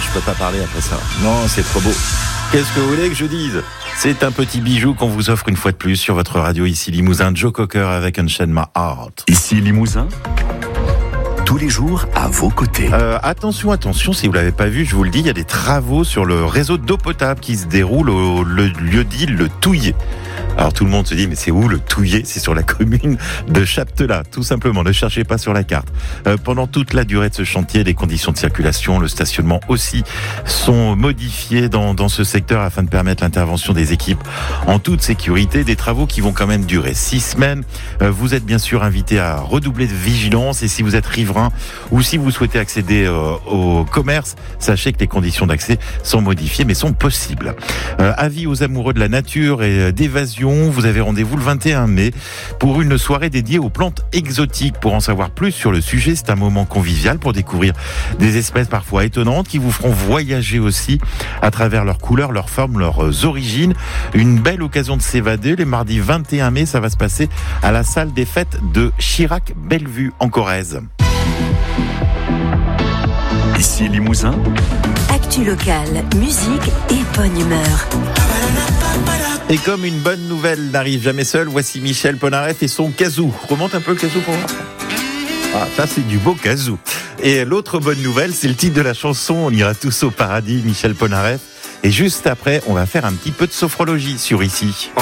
je peux pas parler après ça. Non, c'est trop beau. Qu'est-ce que vous voulez que je dise ? C'est un petit bijou qu'on vous offre une fois de plus sur votre radio ici Limousin. Joe Cocker avec Unchain My Heart. Ici Limousin, tous les jours à vos côtés. Attention, si vous l'avez pas vu, je vous le dis, il y a des travaux sur le réseau d'eau potable qui se déroulent au lieu dit le Touillet. Alors tout le monde se dit, mais c'est où le Touillet ? C'est sur la commune de Chaptelat, tout simplement. Ne cherchez pas sur la carte. Pendant toute la durée de ce chantier, les conditions de circulation, le stationnement aussi sont modifiés dans ce secteur afin de permettre l'intervention des équipes en toute sécurité. Des travaux qui vont quand même durer 6 semaines. Vous êtes bien sûr invité à redoubler de vigilance et si vous êtes riverain ou si vous souhaitez accéder au commerce, sachez que les conditions d'accès sont modifiées mais sont possibles. Avis aux amoureux de la nature et d'évasion, vous avez rendez-vous le 21 mai pour une soirée dédiée aux plantes exotiques. Pour en savoir plus sur le sujet, c'est un moment convivial pour découvrir des espèces parfois étonnantes qui vous feront voyager aussi à travers leurs couleurs, leurs formes, leurs origines. Une belle occasion de s'évader. Les mardis 21 mai, ça va se passer à la salle des fêtes de Chirac-Bellevue en Corrèze. Ici Limousin, Actu locale, musique et bonne humeur. Et comme une bonne nouvelle n'arrive jamais seule, voici Michel Polnareff et son kazoo. Remonte un peu le kazoo pour moi. Ah, ça c'est du beau kazoo. Et l'autre bonne nouvelle, c'est le titre de la chanson On ira tous au paradis, Michel Polnareff. Et juste après, on va faire un petit peu de sophrologie sur Ici.